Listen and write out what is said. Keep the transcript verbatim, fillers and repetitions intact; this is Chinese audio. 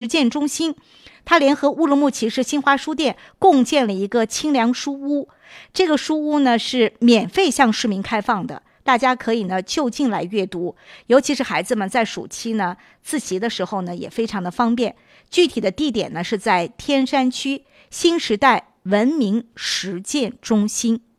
践中心，他联合乌鲁木齐市新华书店共建了一个清凉书屋。这个书屋呢是免费向市民开放的，大家可以呢就近来阅读，尤其是孩子们在暑期呢自习的时候呢也非常的方便。具体的地点呢是在天山区新时代文明实践中心。